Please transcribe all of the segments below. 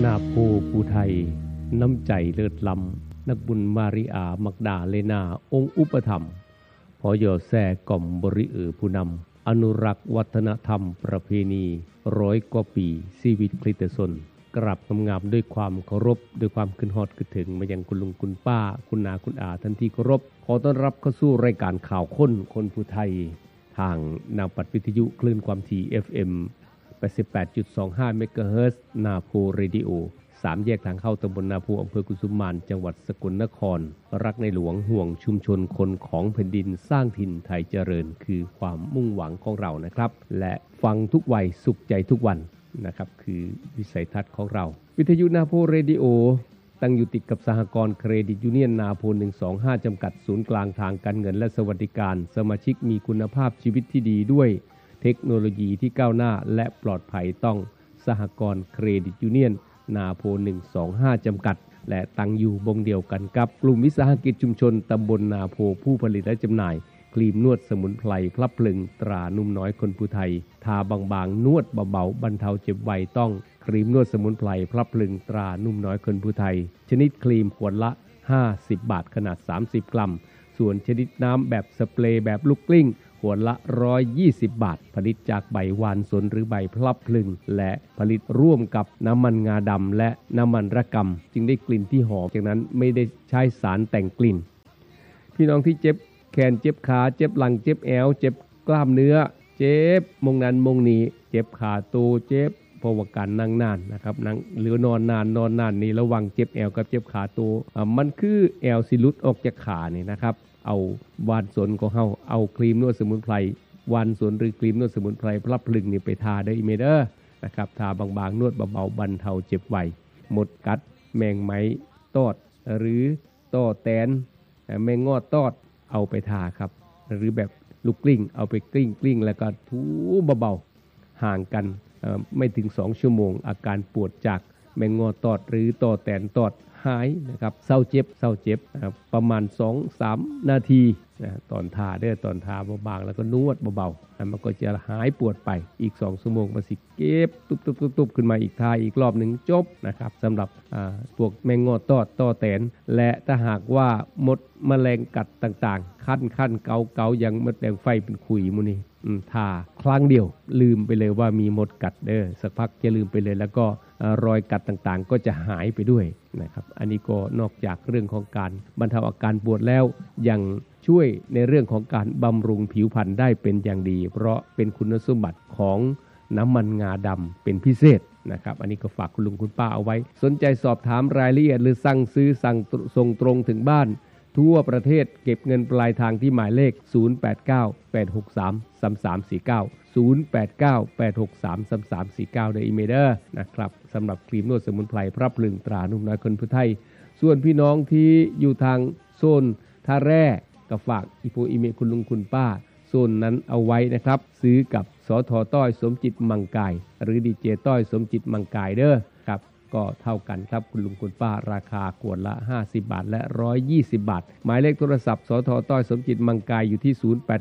นาโพภูไทยน้ำใจเลิศล้ำนักบุญมาริอามักดาเลนาองค์อุปถัมภ์พอยอแซ่ก่อมบริผู้นำอนุรักษ์วัฒนธรรมประเพณี100 กว่าปีชีวิตคริสตชนกราบงามๆด้วยความเคารพด้วยความขึ้นฮอดขึ้นถึงมายังคุณลุงคุณป้าคุณนาคุณอาท่านที่เคารพขอต้อนรับเข้าสู่รายการข่าวคนภูไทยทางนาปัดวิทยุคลื่นความถี่ FM 88.25 เมกะเฮิรตซ์นาโพเรดิโอ3แยกทางเข้าตำบลนาโพอำเภอกุสุมานจังหวัดสกลนครรักในหลวงห่วงชุมชนคนของแผ่นดินสร้างถิ่นไทยเจริญคือความมุ่งหวังของเรานะครับและฟังทุกวัยสุขใจทุกวันนะครับคือวิสัยทัศน์ของเราวิทยุนาโพเรดิโอตั้งอยู่ติดกับสหกรณ์เครดิตยูเนียนนาโพ125จำกัดศูนย์กลางทางการเงินและสวัสดิการสมาชิกมีคุณภาพชีวิตที่ดีด้วยเทคโนโลยีที่ก้าวหน้าและปลอดภัยต้องสหกรณ์เครดิตยูเนียนนาโพ125จำกัดและตั้งอยู่บงเดียวกันกับกลุ่มวิสาหกิจชุมชนตำบลนาโพผู้ผลิตและจำหน่ายครีมนวดสมุนไพรพลับพลึงตรานุ่มน้อยคนภูไทยทาบางๆนวดเบาๆบรรเทาเจ็บไวต้องครีมนวดสมุนไพรพลับพลึงตรานุ่มน้อยคนภูไทยชนิดครีมขวดละ50 บาทขนาด30 กรัมส่วนชนิดน้ำแบบสเปรย์แบบลูกกลิ้งขวดละ120 บาทผลิตจากใบวานสนหรือใบพลับพลึงและผลิตร่วมกับน้ำมันงาดำและน้ำมันระกำจึงได้กลิ่นที่หอมจากนั้นไม่ได้ใช้สารแต่งกลิ่นพี่น้องที่เจ็บแขนเจ็บขาเจ็บหลังเจ็บแอวเจ็บกล้ามเนื้อเจ็บมงนั้นมงนี้เจ็บขาโตเจ็บเพราะว่าการนั่งนานนะครับนั่งหรือนอนนานนี่ระวังเจ็บแอวกับเจ็บขาโตมันคือแอวสิหลุดออกจากขานี่นะครับเอาวานสนของเฮาเอาครีมนวดสมุนไพรวานสนหรือครีมนวดสมุนไพรพลับพลึงนี่ไปทาได้อีเมเด้อนะครับทาบางๆนวดเบาๆบรรเทาเจ็บไวหมดกัดแมงไหมตอดหรือต้อแตนแมงงอดตอดเอาไปทาครับหรือแบบลูกกลิ้งเอาไปกลิ้งแล้วก็ถูเบาๆห่างกันไม่ถึง2 ชั่วโมงอาการปวดจากแมงงอตอดหรือต้อแตนตอดหายนะครับเศร้าเจ็บประมาณ 2-3 นาทีตอนทาเด้อตอนทาบางๆแล้วก็นวดเบาๆมันก็จะหายปวดไปอีก2 ชั่วโมงมันสิเก็บตุบขึ้นมาอีกทาอีกรอบหนึ่งจบนะครับสำหรับพวกแมงงอตอดต้อแตนและถ้าหากว่ามดแมลงกัดต่างๆคันเกายังมดแดงไฟเป็นขุยมูนี่ทาครั้งเดียวลืมไปเลยว่ามีมดกัดเด้อสักพักจะลืมไปเลยแล้วก็รอยกัดต่างๆก็จะหายไปด้วยนะครับอันนี้ก็นอกจากเรื่องของการบรรเทาอาการปวดแล้วยังช่วยในเรื่องของการบำรุงผิวพรรณได้เป็นอย่างดีเพราะเป็นคุณสมบัติของน้ำมันงาดำเป็นพิเศษนะครับอันนี้ก็ฝากคุณลุงคุณป้าเอาไว้สนใจสอบถามรายละเอียดหรือสั่งซื้อสั่งส่งตรงถึงบ้านทั่วประเทศเก็บเงินปลายทางที่หมายเลข0898633349 0898633349ในอีเมลนะครับสำหรับครีมนวดสมุนไพรพลับพลึงตรานุ่มน้อยคนภูไทยส่วนพี่น้องที่อยู่ทางโซนท่าแร่ก็ฝากอีเมลคุณลุงคุณป้าโซนนั้นเอาไว้นะครับซื้อกับสท.ต้อยสมจิตมังกายหรือดีเจต้อยสมจิตมังกายเด้อครับก็เท่ากันครับคุณลุงคุณป้าราคาขวดละ50 บาทและ120 บาทหมายเลขโทรศัพท์สท.ต้อยสมจิตมังกายอยู่ที่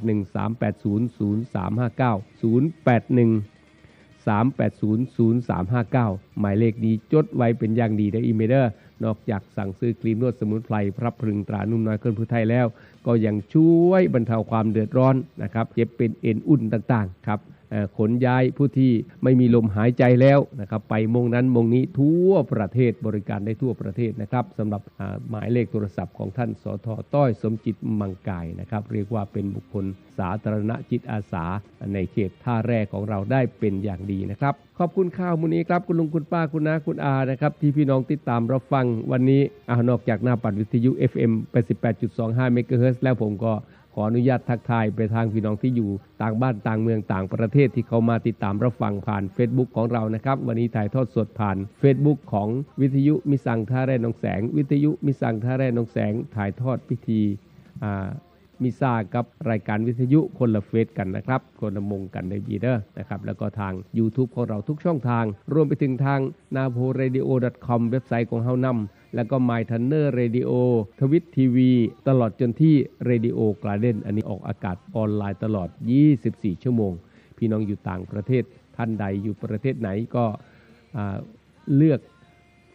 0813800359 หมายเลขนี้จดไว้เป็นอย่างดีได้อีเมลนอกจากสั่งซื้อครีมนวดสมุนไพรพลับพลึงตรานุ่มน้อยคนภูไทยแล้วก็ยังช่วยบรรเทาความเดือดร้อนนะครับเจ็บเป็นเอ็นอุ่นต่างๆครับขนย้ายผู้ที่ไม่มีลมหายใจแล้วนะครับไปมงนั้นมงนี้ทั่วประเทศบริการได้ทั่วประเทศนะครับสำหรับหมายเลขโทรศัพท์ของท่านสท.ต้อยสมจิตมังกายนะครับเรียกว่าเป็นบุคคลสาธารณจิตอาสาในเขตท่าแร่ของเราได้เป็นอย่างดีนะครับขอบคุณข่าวมื้อนี้ครับคุณลุงคุณป้าคุณน้าคุณอานะครับที่พี่น้องติดตามรับฟังวันนี้นอกจากหน้าปัดวิทยุ FM 88.25 เมกะเฮิรตซ์แล้วผมก็ขออนุญาตทักทายไปทางพี่น้องที่อยู่ต่างบ้านต่างเมืองต่างประเทศที่เขามาติดตามรับฟังผ่าน Facebook ของเรานะครับวันนี้ถ่ายทอดสดผ่าน Facebook ของวิทยุมิสังท่าแร่หนองแสงวิทยุมิสังท่าแร่หนองแสงถ่ายทอดพิธีมิซากับรายการวิทยุคนละเฟสกันนะครับคนละมงกันในบีเดอร์นะครับแล้วก็ทาง YouTube ของเราทุกช่องทางรวมไปถึงทาง naporadio.com เว็บไซต์ของเฮานำแล้วก็ My Thunder Radio ทวิตทีวีตลอดจนที่ Radio Garden อันนี้ออกอากาศออนไลน์ตลอด24 ชั่วโมงพี่น้องอยู่ต่างประเทศท่านใดอยู่ประเทศไหนก็เลือก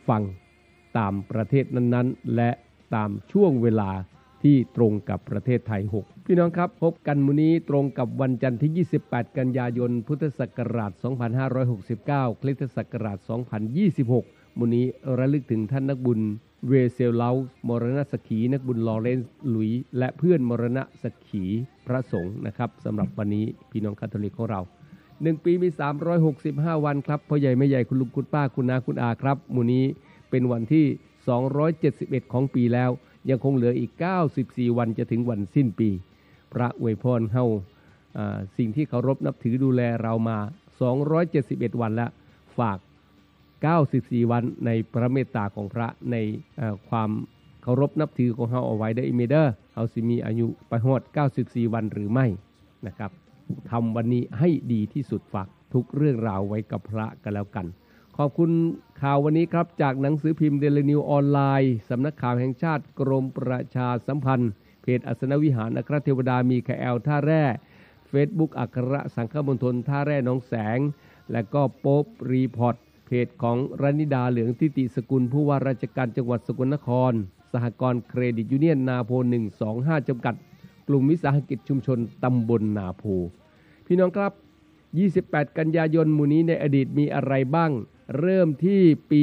ฟังตามประเทศนั้นๆและตามช่วงเวลาที่ตรงกับประเทศไทย6พี่น้องครับพบกันมื้อนี้ตรงกับวันจันทร์ที่28กันยายนพุทธศักราช2569คริสตศักราช2026มื้อนี้ระลึกถึงท่านนักบุญเวเซลเลาส์มรณสักขีนักบุญลอเรนซ์หลุยและเพื่อนมรณสักขีพระสงฆ์นะครับสำหรับวันนี้พี่น้องคาทอลิกของเรา1ปีมี365วันครับพ่อใหญ่แม่ใหญ่คุณลุงคุณป้าคุณน้าคุณอาครับมื้อนี้เป็นวันที่271ของปีแล้วยังคงเหลืออีก94วันจะถึงวันสิ้นปีพระอวยพรเฮาสิ่งที่เคารพนับถือดูแลเรามา271วันแล้วฝาก94วันในพระเมตตาของพระในความเคารพนับถือของเฮาเอาไว้ได้เมเดอร์เฮาสิมีอายุไปฮอด94วันหรือไม่นะครับทำวันนี้ให้ดีที่สุดฝากทุกเรื่องราวไว้กับพระกันแล้วกันขอบคุณข่าววันนี้ครับจากหนังสือพิมพ์เดลินิวออนไลน์สำนักข่าวแห่งชาติกรมประชาสัมพันธ์เพจอัสนวิหารอัครเทวดามีคาแอลท่าแร่ Facebook อัครสังฆมณฑลท่าแร่หนองแสงและก็โป๊ปรีพอร์ตเพจของรณิดาเหลืองทิติสกุลผู้ว่าราชการจังหวัดสกลนครสหกรณ์เครดิตยูเนียนนาโพ125จำกัดกลุ่มวิสาหกิจชุมชนตำบลนาโพพี่น้องครับ28กันยายนมื้อนี้ในอดีตมีอะไรบ้างเริ่มที่ปี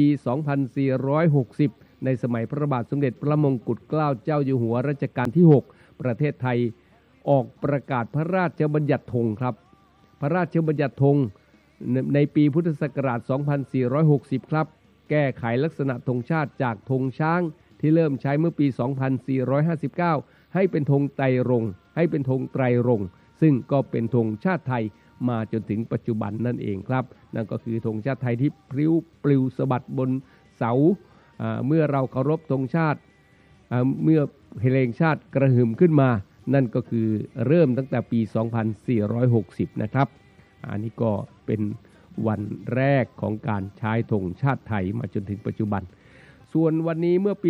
2460ในสมัยพระบาทสมเด็จพระมงกุฎเกล้าเจ้าอยู่หัวรัชกาลที่6ประเทศไทยออกประกาศพระราชบัญญัติธงครับพระราชบัญญัติธงในปีพุทธศักราช2460ครับแก้ไขลักษณะธงชาติจากธงช้างที่เริ่มใช้เมื่อปี2459ให้เป็นธงไตรรงค์ซึ่งก็เป็นธงชาติไทยมาจนถึงปัจจุบันนั่นเองครับนั่นก็คือธงชาติไทยที่พลิ้วปลิวสะบัดบนเสาเมื่อเราเคารพธงชาติเมื่อเพลงชาติกระหึ่มขึ้นมานั่นก็คือเริ่มตั้งแต่ปี2460นะครับอันนี้ก็เป็นวันแรกของการใช้ธงชาติไทยมาจนถึงปัจจุบันส่วนวันนี้เมื่อปี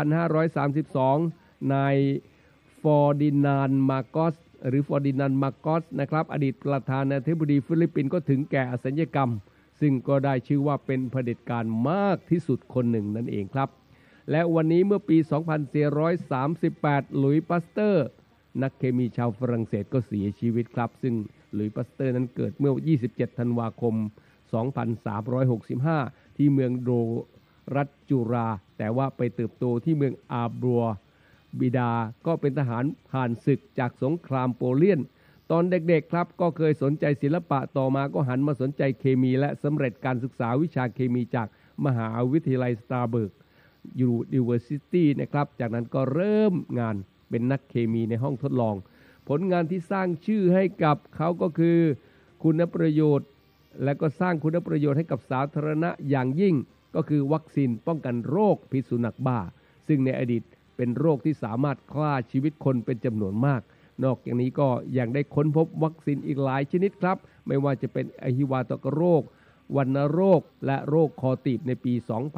2532นายฟอร์ดินานด์มาโกสหรือฟอร์ดินานด์มาโกสนะครับอดีตประธานาธิบดีฟิลิปปินส์ก็ถึงแก่อสัญญกรรมซึ่งก็ได้ชื่อว่าเป็นเผด็จการมากที่สุดคนหนึ่งนั่นเองครับและวันนี้เมื่อปี2438หลุยส์ปาสเตอร์นักเคมีชาวฝรั่งเศสก็เสียชีวิตครับซึ่งหลุยส์ปาสเตอร์นั้นเกิดเมื่อ27ธันวาคม2365ที่เมืองโดรัฐจุราแต่ว่าไปเติบโตที่เมืองอาบัวบิดาก็เป็นทหารผ่านศึกจากสงครามโปเลียนตอนเด็กๆครับก็เคยสนใจศิลปะต่อมาก็หันมาสนใจเคมีและสำเร็จการศึกษาวิชาเคมีจากมหาวิทยาลัยสตราเบิร์กยูนิเวอร์ซิตี้นะครับจากนั้นก็เริ่มงานเป็นนักเคมีในห้องทดลองผลงานที่สร้างชื่อให้กับเขาก็คือคุณประโยชน์และก็สร้างคุณประโยชน์ให้กับสาธารณะอย่างยิ่งก็คือวัคซีนป้องกันโรคพิษสุนัขบ้าซึ่งในอดีตเป็นโรคที่สามารถฆ่าชีวิตคนเป็นจำนวนมากนอกจากนี้ก็ยังได้ค้นพบวัคซีนอีกหลายชนิดครับไม่ว่าจะเป็นอหิวาตกโรควัณโรคและโรคคอตีบในปี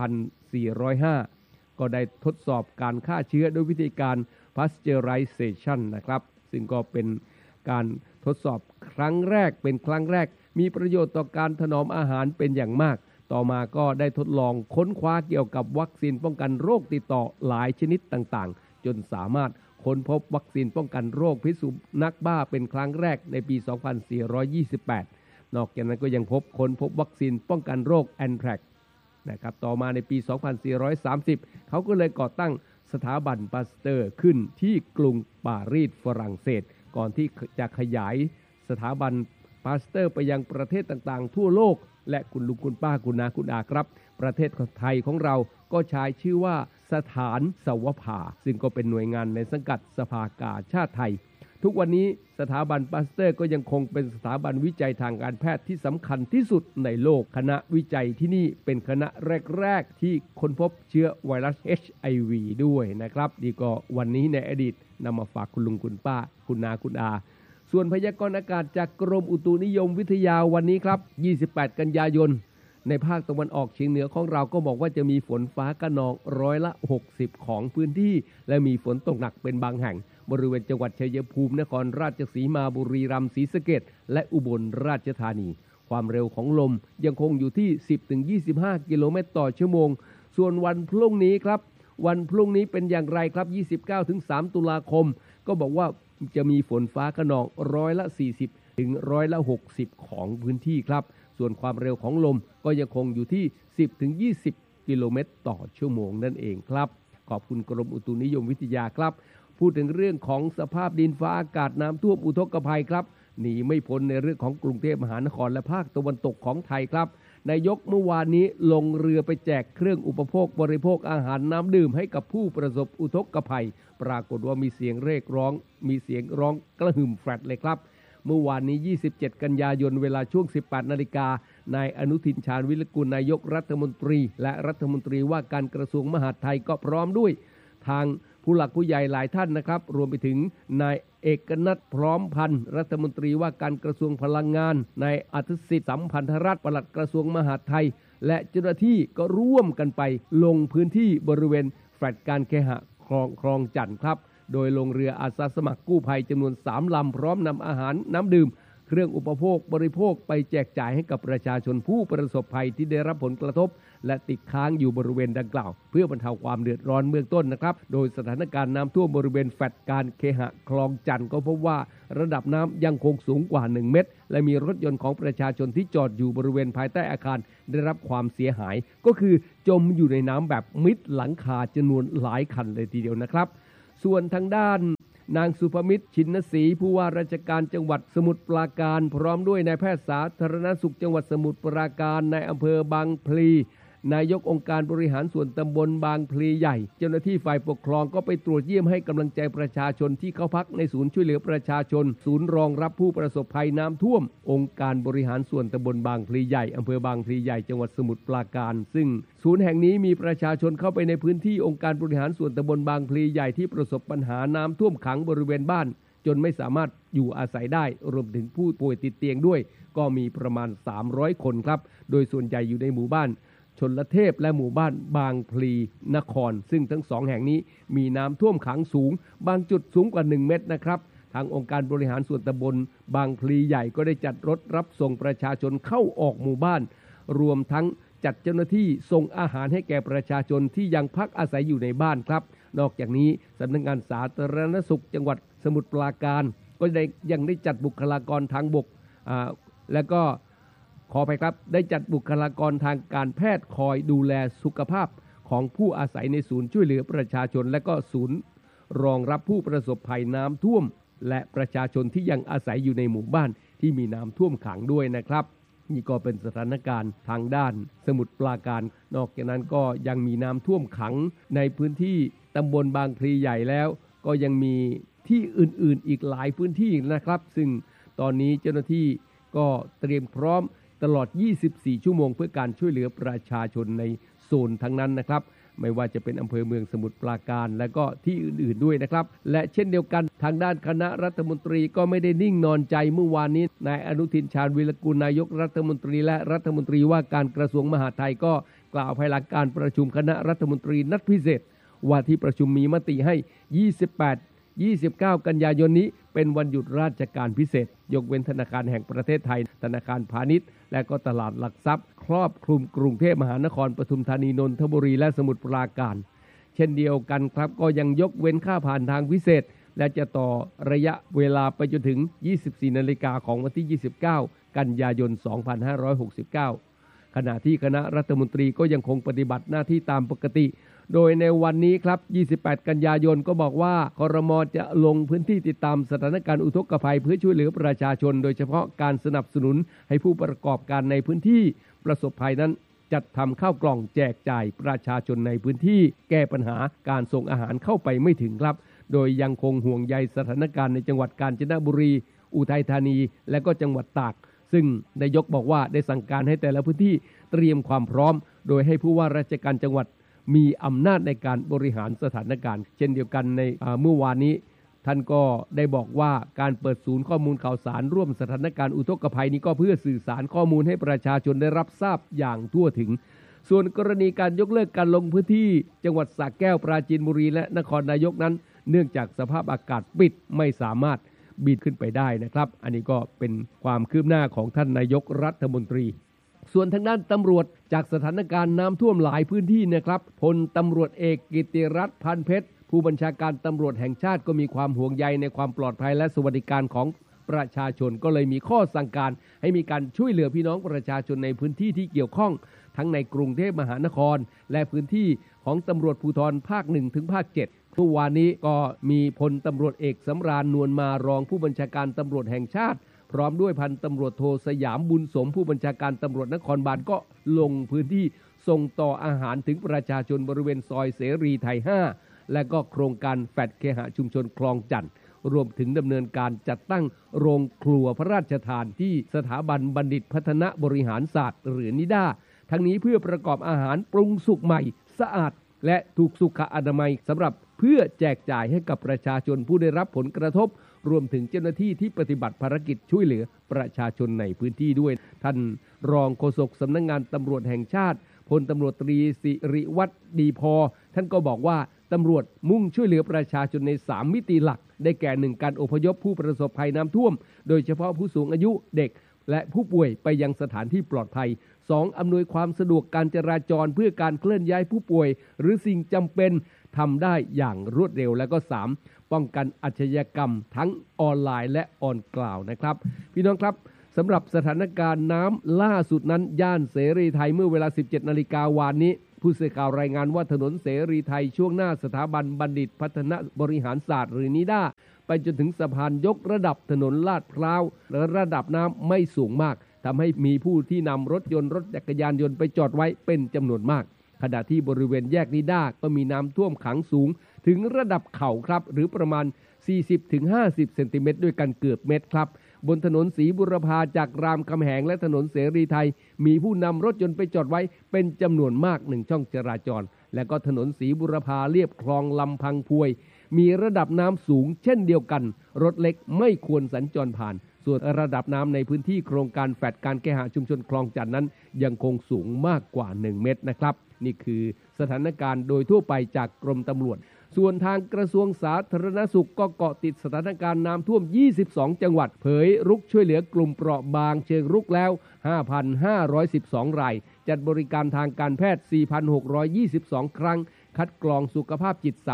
2405ก็ได้ทดสอบการฆ่าเชื้อด้วยวิธีการ pasteurization นะครับซึ่งก็เป็นการทดสอบครั้งแรกมีประโยชน์ต่อการถนอมอาหารเป็นอย่างมากต่อมาก็ได้ทดลองค้นคว้าเกี่ยวกับวัคซีนป้องกันโรคติดต่อหลายชนิดต่างๆจนสามารถค้นพบวัคซีนป้องกันโรคพิษสุนัขบ้าเป็นครั้งแรกในปี2428นอกจากนั้นก็ยังค้นพบวัคซีนป้องกันโรคแอนแทรกนะครับต่อมาในปี2430เขาก็เลยก่อตั้งสถาบันปาสเตอร์ขึ้นที่กรุงปารีสฝรั่งเศสก่อนที่จะขยายสถาบันปาสเตอร์ไปยังประเทศต่างๆทั่วโลกและคุณลุงคุณป้าคุณนาคุณอาครับประเทศไทยของเราก็ใช้ชื่อว่าสถานสวภาซึ่งก็เป็นหน่วยงานในสังกัดสภากาชาติไทยทุกวันนี้สถาบันปาสเตอร์ก็ยังคงเป็นสถาบันวิจัยทางการแพทย์ที่สำคัญที่สุดในโลกคณะวิจัยที่นี่เป็นคณะแรกๆที่ค้นพบเชื้อไวรัส HIV ด้วยนะครับดีก็วันนี้ในอดีตนำมาฝากคุณลุงคุณป้าคุณนาคุณอาส่วนพยากรณ์อากาศจากกรมอุตุนิยมวิทยาวันนี้ครับ28กันยายนในภาคตะวันออกเฉียงเหนือของเราก็บอกว่าจะมีฝนฟ้าคะนอง60%ของพื้นที่และมีฝนตกหนักเป็นบางแห่งบริเวณจังหวัดชัยภูมินครราชสีมาบุรีรัมย์ศรีสะเกษและอุบลราชธานีความเร็วของลมยังคงอยู่ที่ 10-25 กิโลเมตรต่อชั่วโมงส่วนวันพรุ่งนี้ครับวันพรุ่งนี้เป็นอย่างไรครับ 29 ถึง 3 ตุลาคมก็บอกว่าจะมีฝนฟ้าคะนอง40%ถึง60%ของพื้นที่ครับส่วนความเร็วของลมก็ยังคงอยู่ที่10 ถึง 20 กิโลเมตรต่อชั่วโมงนั่นเองครับขอบคุณกรมอุตุนิยมวิทยาครับพูดถึงเรื่องของสภาพดินฟ้าอากาศน้ำท่วมอุทกภัยครับหนีไม่พ้นในเรื่องของกรุงเทพมหานครและภาคตะวันตกของไทยครับนายกเมื่อวานนี้ลงเรือไปแจกเครื่องอุปโภคบริโภคอาหารน้ำดื่มให้กับผู้ประสบอุทกภัยปรากฏว่ามีเสียงเรียกร้องมีเสียงร้องกระหึ่มแฟลตเลยครับเมื่อวานนี้27 กันยายนเวลาช่วง 18 นาฬิกานายอนุทินชาญวิรกูลนายกรัฐมนตรีและรัฐมนตรีว่าการกระทรวงมหาดไทยก็พร้อมด้วยทางผู้หลักผู้ใหญ่หลายท่านนะครับรวมไปถึงนายเอกนัทพร้อมพันธ์รัฐมนตรีว่าการกระทรวงพลังงานนายอัธสิทธิ์สัมพันธรัตน์ปลัดกระทรวงมหาดไทยและเจ้าหน้าที่ก็ร่วมกันไปลงพื้นที่บริเวณแฟลตการเคหะคลองจันทร์ครับโดยลงเรืออาสาสมัครกู้ภัยจำนวน3 ลำพร้อมนำอาหารน้ำดื่มเครื่องอุปโภคบริโภคไปแจกจ่ายให้กับประชาชนผู้ประสบภัยที่ได้รับผลกระทบและติดค้างอยู่บริเวณดังกล่าวเพื่อบรรเทาความเดือดร้อนเบื้องต้นนะครับโดยสถานการณ์น้ำท่วมบริเวณแฟลตการเคหะคลองจันทร์ก็พบว่าระดับน้ำยังคงสูงกว่า1 เมตรและมีรถยนต์ของประชาชนที่จอดอยู่บริเวณภายใต้อาคารได้รับความเสียหายก็คือจมอยู่ในน้ำแบบมิดหลังคาจำนวนหลายคันเลยทีเดียวนะครับส่วนทางด้านนางสุภมิตรชินศรีผู้ว่าราชการจังหวัดสมุทรปราการพร้อมด้วยนายแพทย์สาธารณสุขจังหวัดสมุทรปราการนายอำเภอบางพลีนายกองค์การบริหารส่วนตำบลบางพลีใหญ่เจ้าหน้าที่ฝ่ายปกครองก็ไปตรวจเยี่ยมให้กำลังใจประชาชนที่เข้าพักในศูนย์ช่วยเหลือประชาชนศูนย์รองรับผู้ประสบภัยน้ำท่วมองค์การบริหารส่วนตำบลบางพลีใหญ่อำเภอบางพลีใหญ่จังหวัดสมุทรปราการซึ่งศูนย์แห่งนี้มีประชาชนเข้าไปในพื้นที่องค์การบริหารส่วนตำบลบางพลีใหญ่ที่ประสบปัญหาน้ำท่วมขังบริเวณบ้านจนไม่สามารถอยู่อาศัยได้รวมถึงผู้ป่วยติดเตียงด้วยก็มีประมาณ300 คนครับโดยส่วนใหญ่อยู่ในหมู่บ้านชลเทพและหมู่บ้านบางพลีนครซึ่งทั้ง2 แห่งนี้มีน้ำท่วมขังสูงบางจุดสูงกว่า1 เมตรนะครับทางองค์การบริหารส่วนตำบลบางพลีใหญ่ก็ได้จัดรถรับส่งประชาชนเข้าออกหมู่บ้านรวมทั้งจัดเจ้าหน้าที่ส่งอาหารให้แก่ประชาชนที่ยังพักอาศัยอยู่ในบ้านครับนอกจากนี้สำนักงานสาธารณสุขจังหวัดสมุทรปราการก็ยังได้จัดบุคลากรทางบกและก็ขอไปครับได้จัดบุคลากรทางการแพทย์คอยดูแลสุขภาพของผู้อาศัยในศูนย์ช่วยเหลือประชาชนและก็ศูนย์รองรับผู้ประสบภัยน้ำท่วมและประชาชนที่ยังอาศัยอยู่ในหมู่บ้านที่มีน้ำท่วมขังด้วยนะครับนี่ก็เป็นสถานการณ์ทางด้านสมุทรปราการนอกจากนั้นก็ยังมีน้ำท่วมขังในพื้นที่ตำบลบางพลีใหญ่แล้วก็ยังมีที่อื่นๆอีกหลายพื้นที่นะครับซึ่งตอนนี้เจ้าหน้าที่ก็เตรียมพร้อมตลอด24 ชั่วโมงเพื่อการช่วยเหลือประชาชนในโซนทั้งนั้นนะครับไม่ว่าจะเป็นอำเภอเมืองสมุทรปราการและก็ที่อื่นๆด้วยนะครับและเช่นเดียวกันทางด้านคณะรัฐมนตรีก็ไม่ได้นิ่งนอนใจเมื่อวานนี้นายอนุทินชาญวิรกูลนายกรัฐมนตรีและรัฐมนตรีว่าการกระทรวงมหาดไทยก็กล่าวภายหลังการประชุมคณะรัฐมนตรีนัดพิเศษว่าที่ประชุมมีมติให้29 กันยายนนี้เป็นวันหยุดราชการพิเศษยกเว้นธนาคารแห่งประเทศไทยธนาคารพาณิชย์และก็ตลาดหลักทรัพย์ครอบคลุมกรุงเทพมหานครปทุมธานีนนทบุรีและสมุทรปราการเช่นเดียวกันครับก็ยังยกเว้นค่าผ่านทางพิเศษและจะต่อระยะเวลาไปจนถึง 24 นาฬิกาของวันที่ 29 กันยายน 2569 ขณะที่คณะรัฐมนตรีก็ยังคงปฏิบัติหน้าที่ตามปกติโดยในวันนี้ครับ 28 กันยายนก็บอกว่าครม.จะลงพื้นที่ติดตามสถานการณ์อุทกภัยเพื่อช่วยเหลือประชาชนโดยเฉพาะการสนับสนุนให้ผู้ประกอบการในพื้นที่ประสบภัยนั้นจัดทำข้าวกล่องแจกจ่ายประชาชนในพื้นที่แก้ปัญหาการส่งอาหารเข้าไปไม่ถึงครับโดยยังคงห่วงใยสถานการณ์ในจังหวัดกาญจนบุรีอุทัยธานีและก็จังหวัดตากซึ่งนายกบอกว่าได้สั่งการให้แต่ละพื้นที่เตรียมความพร้อมโดยให้ผู้ว่าราชการจังหวัดมีอำนาจในการบริหารสถานการณ์เช่นเดียวกันในเมื่อวานนี้ท่านก็ได้บอกว่าการเปิดศูนย์ข้อมูลข่าวสารร่วมสถานการณ์อุทกภัยนี้ก็เพื่อสื่อสารข้อมูลให้ประชาชนได้รับทราบอย่างทั่วถึงส่วนกรณีการยกเลิกการลงพื้นที่จังหวัดสระแก้วปราจีนบุรีและนครนายกนั้นเนื่องจากสภาพอากาศปิดไม่สามารถบินขึ้นไปได้นะครับอันนี้ก็เป็นความคืบหน้าของท่านนายกรัฐมนตรีส่วนทางด้านตำรวจจากสถานการณ์น้ำท่วมหลายพื้นที่นะครับพลตำรวจเอกกิติรัตน์พันเพชรผู้บัญชาการตำรวจแห่งชาติก็มีความห่วงใยในความปลอดภัยและสวัสดิการของประชาชนก็เลยมีข้อสั่งการให้มีการช่วยเหลือพี่น้องประชาชนในพื้นที่ที่เกี่ยวข้องทั้งในกรุงเทพมหานครและพื้นที่ของตำรวจภูธรภาค1ถึงภาค7เมื่อวานนี้ก็มีพลตำรวจเอกสำราญนวลมารองผู้บัญชาการตำรวจแห่งชาติพร้อมด้วยพันตำรวจโทสยามบุญสมผู้บัญชาการตำรวจนครบาลก็ลงพื้นที่ส่งต่ออาหารถึงประชาชนบริเวณซอยเสรีไทย5และก็โครงการแฟดเคหะชุมชนคลองจันทน์รวมถึงดำเนินการจัดตั้งโรงครัวพระราชทานที่สถาบันบัณฑิตพัฒนาบริหารศาสตร์หรือนิด้าทั้งนี้เพื่อประกอบอาหารปรุงสุกใหม่สะอาดและถูกสุขอนามัยสำหรับเพื่อแจกจ่ายให้กับประชาชนผู้ได้รับผลกระทบรวมถึงเจ้าหน้าที่ที่ปฏิบัติภารกิจช่วยเหลือประชาชนในพื้นที่ด้วยท่านรองโฆษกสำนักงานตำรวจแห่งชาติพลตำรวจตรีสิริวัฒน์ดีพอท่านก็บอกว่าตำรวจมุ่งช่วยเหลือประชาชนใน3มิติหลักได้แก่1การอพยพผู้ประสบภัยน้ำท่วมโดยเฉพาะผู้สูงอายุเด็กและผู้ป่วยไปยังสถานที่ปลอดภัย2อำนวยความสะดวกการจราจรเพื่อการเคลื่อนย้ายผู้ป่วยหรือสิ่งจำเป็นทำได้อย่างรวดเร็วและก็3ป้องกันอาชญากรรมทั้งออนไลน์และออนกล่าวนะครับพี่น้องครับสำหรับสถานการณ์น้ำล่าสุดนั้นย่านเสรีไทยเมื่อเวลา 17 นาฬิกา วานนี้ผู้สื่อข่าวรายงานว่าถนนเสรีไทยช่วงหน้าสถาบันบัณฑิตพัฒนาบริหารศาสตร์หรือนิด้าไปจนถึงสะพานยกระดับถนนลาดพร้าวและระดับน้ำไม่สูงมากทำให้มีผู้ที่นำรถยนต์รถจักรยานยนต์ไปจอดไว้เป็นจำนวนมากขณะที่บริเวณแยกนิด้าก็มีน้ำท่วมขังสูงถึงระดับเข่าครับหรือประมาณ 40-50 เซนติเมตรด้วยกันเกือบเมตรครับบนถนนศรีบุรพาจากรามคำแหงและถนนเสรีไทยมีผู้นำรถยนต์ไปจอดไว้เป็นจำนวนมาก1ช่องจราจรและก็ถนนศรีบุรพาเลียบคลองลำพังพวยมีระดับน้ำสูงเช่นเดียวกันรถเล็กไม่ควรสัญจรผ่านส่วนระดับน้ำในพื้นที่โครงการแฟดการเคหะชุมชนคลองจันทน์นั้นยังคงสูงมากกว่า1เมตรนะครับนี่คือสถานการณ์โดยทั่วไปจากกรมตำรวจส่วนทางกระทรวงสาธารณสุขก็เกาะติดสถานการณ์น้ำท่วม22จังหวัดเผยรุกช่วยเหลือกลุ่มเปราะบางเชิงรุกแล้ว 5,512 รายจัดบริการทางการแพทย์ 4,622 ครั้งคัดกรองสุขภาพจิต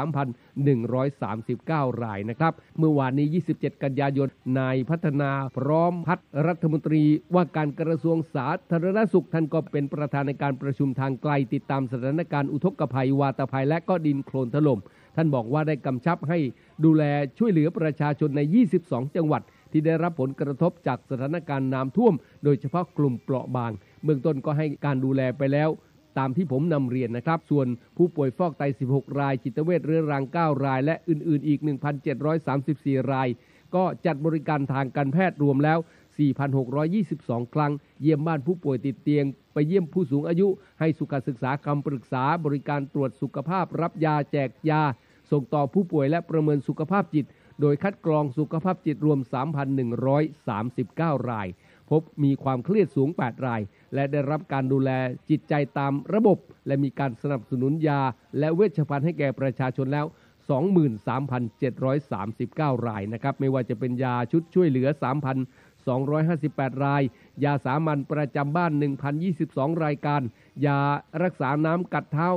3,139 รายนะครับเมื่อวานนี้27กันยายนนายพัฒนาพร้อมพัฒน์รัฐมนตรีว่าการกระทรวงสาธารณสุขท่านก็เป็นประธานในการประชุมทางไกลติดตามสถานการณ์อุทกภัยวาตภัยและก็ดินโคลนถล่มท่านบอกว่าได้กำชับให้ดูแลช่วยเหลือประชาชนใน22จังหวัดที่ได้รับผลกระทบจากสถานการณ์น้ำท่วมโดยเฉพาะกลุ่มเปราะบางเบื้องต้นก็ให้การดูแลไปแล้วตามที่ผมนำเรียนนะครับส่วนผู้ป่วยฟอกไต16รายจิตเวชเรื้อรัง9รายและอื่นๆอีก 1,734 รายก็จัดบริการทางการแพทย์รวมแล้ว 4,622 ครั้งเยี่ยมบ้านผู้ป่วยติดเตียงไปเยี่ยมผู้สูงอายุให้สุขศึกษาคำปรึกษาบริการตรวจสุขภาพรับยาแจกยาส่งต่อผู้ป่วยและประเมินสุขภาพจิตโดยคัดกรองสุขภาพจิตรวม 3,139 รายพบมีความเครียดสูง8รายและได้รับการดูแลจิตใจตามระบบและมีการสนับสนุนยาและเวชภัณฑ์ให้แก่ประชาชนแล้ว 23,739 รายนะครับไม่ว่าจะเป็นยาชุดช่วยเหลือ 3,258 รายยาสามัญประจำบ้าน 1,022 รายการยารักษาน้ำกัดเท้า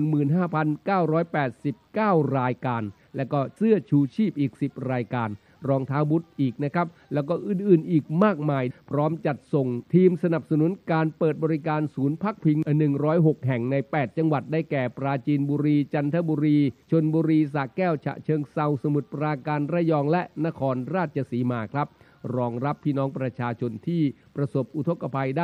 15,989 รายการและก็เสื้อชูชีพอีก10รายการรองเท้าบูทอีกนะครับแล้วก็อื่นๆอีกมากมายพร้อมจัดส่งทีมสนับสนุนการเปิดบริการศูนย์พักพิง106แห่งใน8จังหวัดได้แก่ปราจีนบุรีจันทบุรีชลบุรีสระแก้วฉะเชิงเทราสมุทรปราการระยองและนครราชสีมาครับรองรับพี่น้องประชาชนที่ประสบอุทกภัยได้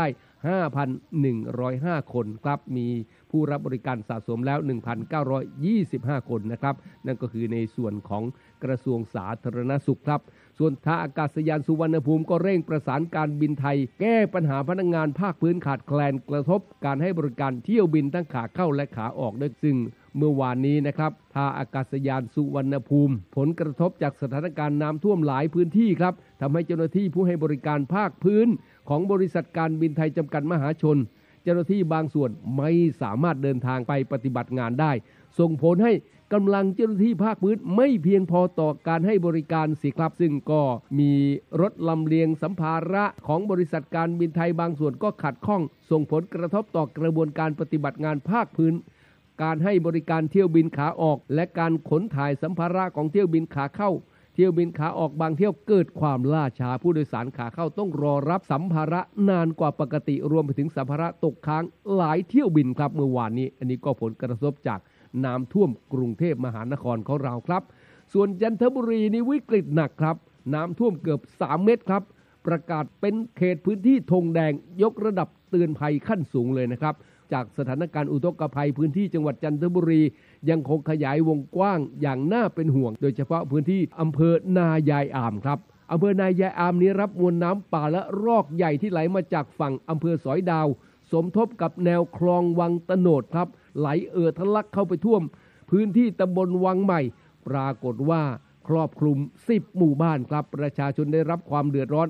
5,105 คนครับมีผู้รับบริการสะสมแล้ว 1,925 คนนะครับนั่นก็คือในส่วนของกระทรวงสาธารณสุขครับส่วนท่าอากาศยานสุวรรณภูมิก็เร่งประสานการบินไทยแก้ปัญหาพนักงานภาคพื้นขาดแคลนกระทบการให้บริการเที่ยวบินทั้งขาเข้าและขาออกด้วยซึ่งเมื่อวานนี้นะครับท่าอากาศยานสุวรรณภูมิผลกระทบจากสถานการณ์น้ำท่วมหลายพื้นที่ครับทำให้เจ้าหน้าที่ผู้ให้บริการภาคพื้นของบริษัทการบินไทยจำกัดมหาชนเจ้าหน้าที่บางส่วนไม่สามารถเดินทางไปปฏิบัติงานได้ส่งผลให้กำลังเจ้าหน้าที่ภาคพื้นไม่เพียงพอต่อการให้บริการสิครับซึ่งก็มีรถลำเลียงสัมภาระของบริษัทการบินไทยบางส่วนก็ขัดข้องส่งผลกระทบต่อกระบวนการปฏิบัติงานภาคพื้นการให้บริการเที่ยวบินขาออกและการขนถ่ายสัมภาระของเที่ยวบินขาเข้าเที่ยวบินขาออกบางเที่ยวเกิดความล่าช้าผู้โดยสารขาเข้าต้องรอรับสัมภาระนานกว่าปกติรวมไปถึงสัมภาระตกค้างหลายเที่ยวบินครับเมื่อวานนี้อันนี้ก็ผลกระทบจากน้ำท่วมกรุงเทพมหานครของเราครับส่วนจันทบุรีนี่วิกฤตหนักครับน้ำท่วมเกือบ3 เมตรครับประกาศเป็นเขตพื้นที่ธงแดงยกระดับเตือนภัยขั้นสูงเลยนะครับจากสถานการณ์อุทกภัยพื้นที่จังหวัดจันทบุรียังคงขยายวงกว้างอย่างน่าเป็นห่วงโดยเฉพาะพื้นที่อำเภอนายายอามครับอำเภอนายายอามนี้รับมวลน้ำป่าและรอกใหญ่ที่ไหลมาจากฝั่งอำเภอสอยดาวสมทบกับแนวคลองวังตโนดครับไหลทะลักเข้าไปท่วมพื้นที่ตำบลวังใหม่ปรากฏว่าครอบคลุม10 หมู่บ้านครับประชาชนได้รับความเดือดร้อน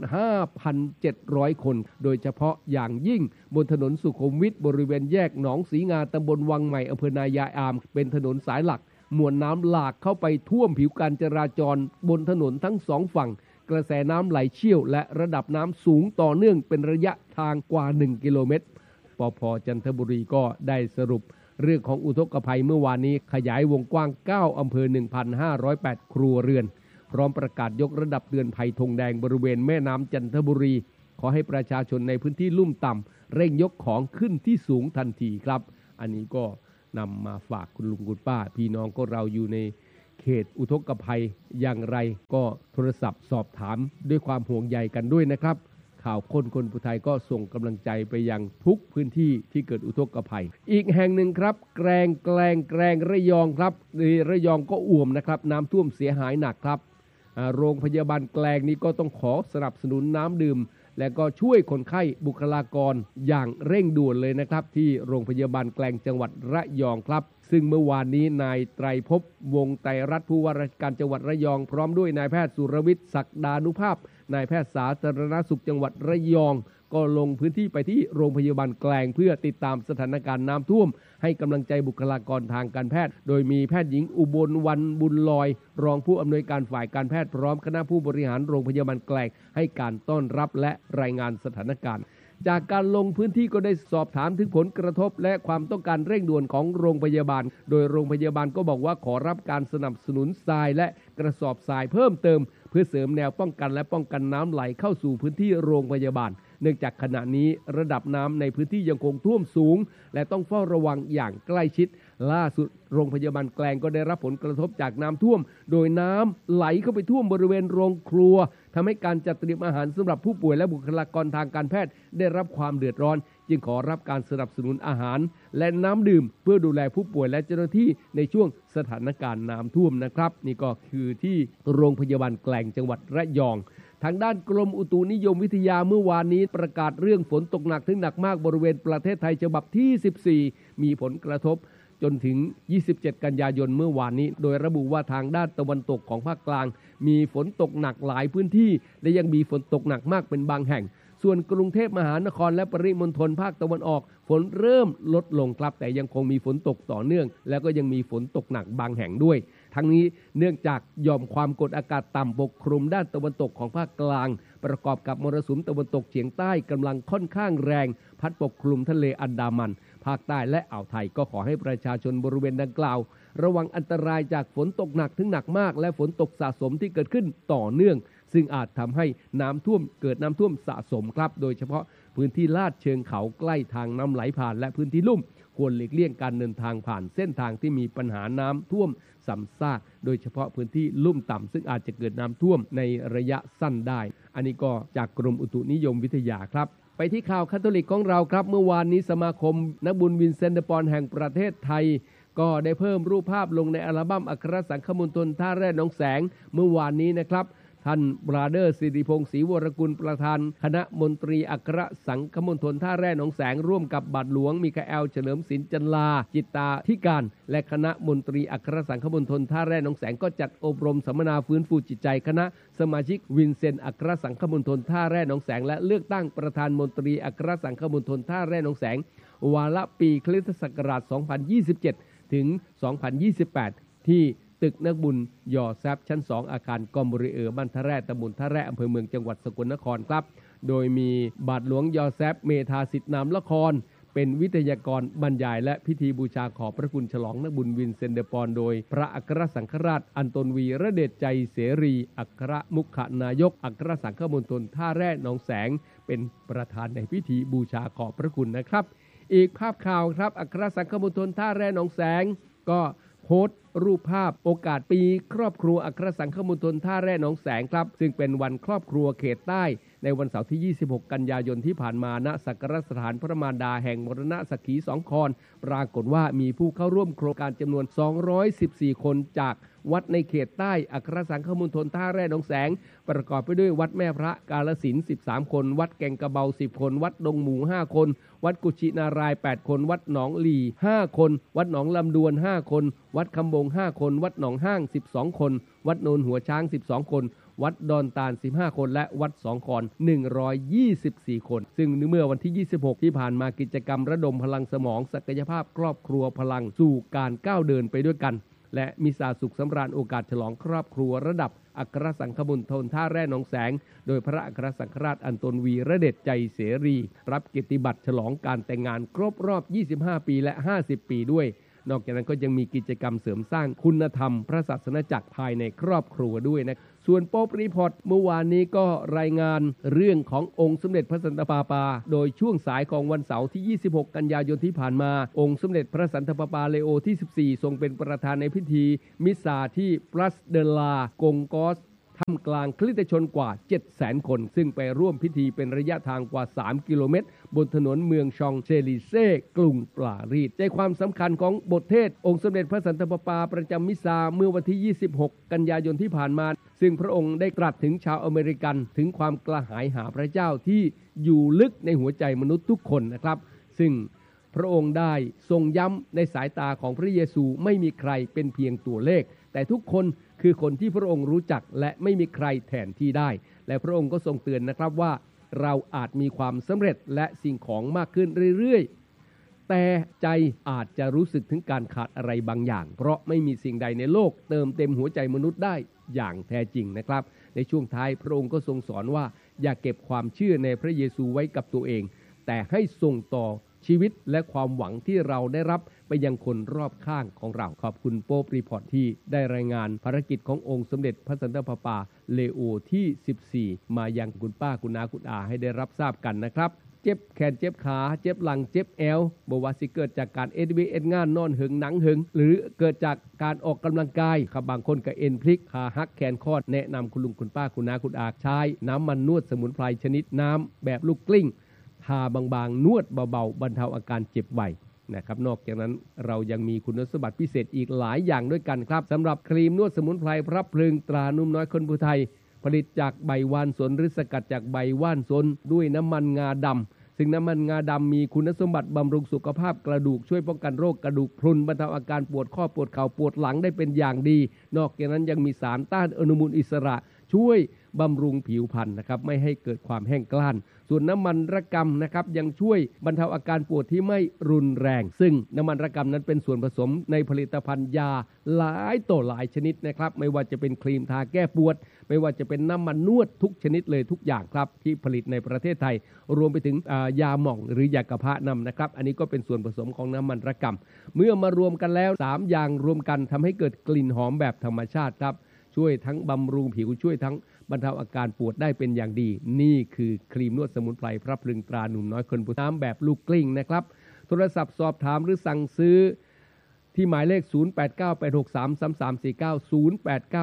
5,700 คนโดยเฉพาะอย่างยิ่งบนถนนสุขุมวิทบริเวณแยกหนองสีงาตำบลวังใหม่อำเภอนายายอามเป็นถนนสายหลักมวลน้ำหลากเข้าไปท่วมผิวการจราจรบนถนนทั้ง2 ฝั่งกระแสน้ำไหลเชี่ยวและระดับน้ำสูงต่อเนื่องเป็นระยะทางกว่า1 กิโลเมตรปภ.จันทบุรีก็ได้สรุปเรื่องของอุทกภัยเมื่อวานนี้ขยายวงกว้าง9 อำเภอ 1,508 ครัวเรือนพร้อมประกาศยกระดับเตือนภัยธงแดงบริเวณแม่น้ำจันทบุรีขอให้ประชาชนในพื้นที่ลุ่มต่ำเร่งยกของขึ้นที่สูงทันทีครับอันนี้ก็นำมาฝากคุณลุงคุณป้าพี่น้องก็เราอยู่ในเขตอุทกภัยอย่างไรก็โทรศัพท์สอบถามด้วยความห่วงใยกันด้วยนะครับข่าวคนผู้ไทยก็ส่งกำลังใจไปยังทุกพื้นที่ที่เกิดอุทกภัยอีกแห่งหนึ่งครับแกลงระยองครับระยองก็อ่วมนะครับน้ำท่วมเสียหายหนักครับโรงพยาบาลแกลงนี้ก็ต้องขอสนับสนุนน้ำดื่มและก็ช่วยคนไข้บุคลากรอย่างเร่งด่วนเลยนะครับที่โรงพยาบาลแกลงจังหวัดระยองครับซึ่งเมื่อวานนี้นายไตรภพวงศ์ไตรรัตน์ผู้ว่าราชการจังหวัดระยองพร้อมด้วยนายแพทย์สุรวิทย์ศักดานุภาพนายแพทย์สาธารณสุขจังหวัดระยองก็ลงพื้นที่ไปที่โรงพยาบาลแกลงเพื่อติดตามสถานการณ์น้ำท่วมให้กำลังใจบุคลากรทางการแพทย์โดยมีแพทย์หญิงอุบลวรรณบุญลอยรองผู้อำนวยการฝ่ายการแพทย์พร้อมคณะผู้บริหารโรงพยาบาลแกลงให้การต้อนรับและรายงานสถานการณ์จากการลงพื้นที่ก็ได้สอบถามถึงผลกระทบและความต้องการเร่งด่วนของโรงพยาบาลโดยโรงพยาบาลก็บอกว่าขอรับการสนับสนุนทรายและกระสอบทรายเพิ่มเติมเพื่อเสริมแนวป้องกันและป้องกันน้ำไหลเข้าสู่พื้นที่โรงพยาบาลเนื่องจากขณะนี้ระดับน้ำในพื้นที่ยังคงท่วมสูงและต้องเฝ้าระวังอย่างใกล้ชิดล่าสุดโรงพยาบาลแกลงก็ได้รับผลกระทบจากน้ำท่วมโดยน้ำไหลเข้าไปท่วมบริเวณโรงครัวทำให้การจัดเตรียมอาหารสำหรับผู้ป่วยและบุคลากรทางการแพทย์ได้รับความเดือดร้อนจึงขอรับการสนับสนุนอาหารและน้ำดื่มเพื่อดูแลผู้ป่วยและเจ้าหน้าที่ในช่วงสถานการณ์น้ำท่วมนะครับนี่ก็คือที่โรงพยาบาลแกลงจังหวัดระยองทางด้านกรมอุตุนิยมวิทยาเมื่อวานนี้ประกาศเรื่องฝนตกหนักถึงหนักมากบริเวณประเทศไทยฉบับที่14มีผลกระทบจนถึง27กันยายนเมื่อวานนี้โดยระบุว่าทางด้านตะวันตกของภาคกลางมีฝนตกหนักหลายพื้นที่และยังมีฝนตกหนักมากเป็นบางแห่งส่วนกรุงเทพมหานครและปริมณฑลภาคตะวันออกฝนเริ่มลดลงครับแต่ยังคงมีฝนตกต่อเนื่องและก็ยังมีฝนตกหนักบางแห่งด้วยทั้งนี้เนื่องจากหย่อมความกดอากาศต่ำปกคลุมด้านตะวันตกของภาคกลางประกอบกับมรสุมตะวันตกเฉียงใต้กำลังค่อนข้างแรงพัดปกคลุมทะเลอันดามันภาคใต้และอ่าวไทยก็ขอให้ประชาชนบริเวณดังกล่าวระวังอันตรายจากฝนตกหนักถึงหนักมากและฝนตกสะสมที่เกิดขึ้นต่อเนื่องซึ่งอาจทำให้น้ำท่วมเกิดน้ำท่วมสะสมครับโดยเฉพาะพื้นที่ลาดเชิงเขาใกล้ทางน้ำไหลผ่านและพื้นที่ลุ่มควรหลีกเลี่ยงการเดินทางผ่านเส้นทางที่มีปัญหาน้ำท่วมซ้ำซากโดยเฉพาะพื้นที่ลุ่มต่ำซึ่งอาจจะเกิดน้ำท่วมในระยะสั้นได้อันนี้ก็จากกรมอุตุนิยมวิทยาครับไปที่ข่าวคาทอลิกของเราครับเมื่อวานนี้สมาคมนักบุญวินเซนต์เดอปอลแห่งประเทศไทยก็ได้เพิ่มรูปภาพลงในอัลบั้มอัครสังฆมณฑลท่าแร่หนองแสงเมื่อวานนี้นะครับท่านบราเดอร์สิริพงศ์ศรีวรกุลประธานคณะมนตรีอัครสังฆมณฑลท่าแร่หนองแสงร่วมกับบาทหลวงมิคาเอลเฉลิมศิลป์จันลาจิตตาธิการและคณะมนตรีอัครสังฆมณฑลท่าแร่หนองแสงก็จัดอบรมสัมมนาฟื้นฟูจิตใจคณะสมาชิกวินเซนต์อัครสังฆมณฑลท่าแร่หนองแสงและเลือกตั้งประธานมนตรีอัครสังฆมณฑลท่าแร่หนองแสงวาระปีคริสตศักราช 2027 ถึง 2028 ที่ตึกนักบุญยอแซบชั้น 2 อาคารกอมบุรีบ้านท่าแร่ตำบลท่าแร่อำเภอเมืองจังหวัดสกลนครครับโดยมีบาทหลวงยอแซบเมธาสิทธินามละครเป็นวิทยากรบรรยายและพิธีบูชาขอบพระคุณฉลองนักบุญวินเซนเดอปอนโดยพระอัครสังฆราชอันตนวีระเดชใจเสรีอัครมุขนายกอัครสังฆมณฑลท่าแร่หนองแสงเป็นประธานในพิธีบูชาขอบพระคุณนะครับอีกภาพข่าวครับอัครสังฆมณฑลท่าแร่หนองแสงก็โพสต์รูปภาพโอกาสปีครอบครัวอัครสังฆมณฑลท่าแร่หนองแสงครับซึ่งเป็นวันครอบครัวเขตใต้ในวันเสาร์ที่ 26 กันยายนที่ผ่านมาณสักการะสถานพระมารดาแห่งมรณะสักขีสองคอนปรากฏว่ามีผู้เข้าร่วมโครงการจำนวน214คนจากวัดในเขตใต้อัครสังฆมณฑลท่าแร่หนองแสงประกอบไปด้วยวัดแม่พระกาฬสินธุ์13คนวัดแก่งกระเบา10คนวัดดงหมู5คนวัดกุชินาราย8คนวัดหนองหลี5คนวัดหนองลำดวน5คนวัดคำบง5คนวัดหนองห้าง12คนวัดโนนหัวช้าง12คนวัดดอนตาล15คนและวัดสองคอน124คนซึ่งเมื่อวันที่26ที่ผ่านมากิจกรรมระดมพลังสมองศักยภาพครอบครัวพลังสู่การก้าวเดินไปด้วยกันและมิสาสุขสำราญโอกาสฉลองครอบครัวระดับอัครสังฆมณฑลท่าแร่หนองแสงโดยพระอัครสังฆราชอันตนวีระเดชใจเสรีรับเกียรติบัตรฉลองการแต่งงานครบรอบ25ปีและ50ปีด้วยนอกจากนั้นก็ยังมีกิจกรรมเสริมสร้างคุณธรรมพระศาสนจักรภายในครอบครัวด้วยนะส่วนโป๊ปรีพอร์ตเมื่อวานนี้ก็รายงานเรื่องขององค์สมเด็จพระสันตะปาปาโดยช่วงสายของวันเสาร์ที่ 26 กันยายนที่ผ่านมาองค์สมเด็จพระสันตะปาปาเลโอที่ 14 ทรงเป็นประธานในพิธีมิสซาที่ปลัสเดลากงกอสท่ามกลางคริสตชนกว่า 700,000 คนซึ่งไปร่วมพิธีเป็นระยะทางกว่า3 กิโลเมตรบนถนนเมืองชองเซลิเซ่กรุงปารีสใจความสำคัญของบทเทศองค์สมเด็จพระสันตะปาปาประจำมิสซาเมื่อวันที่ 26 กันยายนที่ผ่านมาซึ่งพระองค์ได้ตรัสถึงชาวอเมริกันถึงความกระหายหาพระเจ้าที่อยู่ลึกในหัวใจมนุษย์ทุกคนนะครับซึ่งพระองค์ได้ทรงย้ำในสายตาของพระเยซูไม่มีใครเป็นเพียงตัวเลขแต่ทุกคนคือคนที่พระองค์รู้จักและไม่มีใครแทนที่ได้และพระองค์ก็ทรงเตือนนะครับว่าเราอาจมีความสำเร็จและสิ่งของมากขึ้นเรื่อยๆแต่ใจอาจจะรู้สึกถึงการขาดอะไรบางอย่างเพราะไม่มีสิ่งใดในโลกเติมเต็มหัวใจมนุษย์ได้อย่างแท้จริงนะครับในช่วงท้ายพระองค์ก็ทรงสอนว่าอย่าเก็บความเชื่อในพระเยซูไว้กับตัวเองแต่ให้ส่งต่อชีวิตและความหวังที่เราได้รับไปยังคนรอบข้างของเราขอบคุณโป๊ปรีพอร์ตที่ได้รายงานภารกิจขององค์สมเด็จพระสันตะปาปาเลโอที่ 14มายังคุณป้าคุณน้าคุณอาให้ได้รับทราบกันนะครับเจ็บแขนเจ็บขาเจ็บหลังเจ็บแอวบ่ว่าสิเกิดจากการเอ็นงานนอนหึงหนังหึงหรือเกิดจากการออกกำลังกายบางคนก็เอ็นพลิกขาหักแขนคอดแนะนำคุณลุงคุณป้าคุณน้าคุณอาใช้น้ำมันนวดสมุนไพรชนิดน้ำแบบลูกกลิ้งทาบางๆนวดเบาๆบรรเทาอาการเจ็บไวนะครับนอกจากนั้นเรายังมีคุณสมบัติพิเศษอีกหลายอย่างด้วยกันครับสำหรับครีมนวดสมุนไพรพระเพลิงตรานุ่มน้อยคนผู้ไทยผลิตจากใบว่านสนหรือสกัดจากใบว่านสนด้วยน้ำมันงาดำซึ่งน้ำมันงาดำมีคุณสมบัติบำรุงสุขภาพกระดูกช่วยป้องกันโรคกระดูกพรุนบรรเทาอาการปวดข้อปวดเข่าปวดหลังได้เป็นอย่างดีนอกจากนั้นยังมีสารต้านอนุมูลอิสระช่วยบำรุงผิวพรรณนะครับไม่ให้เกิดความแห้งกร้านส่วนน้ำมันระกำนะครับยังช่วยบรรเทาอาการปวดที่ไม่รุนแรงซึ่งน้ำมันระกำนั้นเป็นส่วนผสมในผลิตภัณฑ์ยาหลายต่อหลายชนิดนะครับไม่ว่าจะเป็นครีมทาแก้ปวดไม่ว่าจะเป็นน้ำมันนวดทุกชนิดเลยทุกอย่างครับที่ผลิตในประเทศไทยรวมไปถึงยาหม่องหรือยากระเพาะนำนะครับอันนี้ก็เป็นส่วนผสมของน้ำมันระกำเมื่อมารวมกันแล้ว3อย่างรวมกันทำให้เกิดกลิ่นหอมแบบธรรมชาติครับช่วยทั้งบำรุงผิวช่วยทั้งบรรเทาอาการปวดได้เป็นอย่างดีนี่คือครีมนวดสมุนไพรพระพลึงตราหนุ่มน้อยคนผู้น้ำแบบลูกกลิ้งนะครับโทรศัพท์สอบถามหรือสั่งซื้อที่หมายเลข 0898633349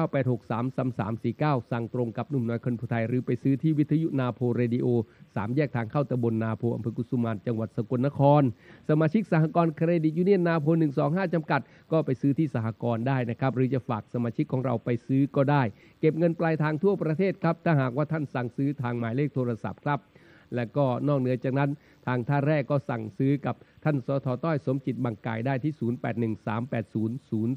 0898633349 สั่งตรงกับหนุ่มน้อยคนผู้ไทยหรือไปซื้อที่วิทยุนาโพเรดิโอ3แยกทางเข้าตำบลนาโพอำเภอกุสุมานจังหวัดสกลนครสมาชิกสหกรณ์เครดิตยูเนียนนาโพ125จำกัดก็ไปซื้อที่สหกรณ์ได้นะครับหรือจะฝากสมาชิกของเราไปซื้อก็ได้เก็บเงินปลายทางทั่วประเทศครับถ้าหากว่าท่านสั่งซื้อทางหมายเลขโทรศัพท์ครับและก็นอกเหนือจากนั้นทางท่าแรกก็สั่งซื้อกับท่านสท.ต้อยสมจิตบังกายได้ที่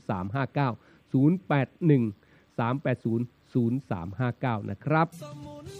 0813800359 0813800359นะครับ